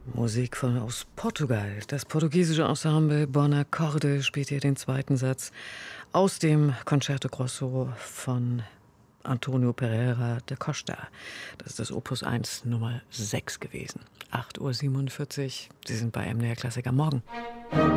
Musik aus Portugal. Das portugiesische Ensemble Bonacorde spielt hier den zweiten Satz aus dem Concerto Grosso von Antonio Pereira da Costa. Das ist das Opus 1 Nummer 6 gewesen. 8:47 Uhr. Sie sind bei MDR Klassik am Morgen.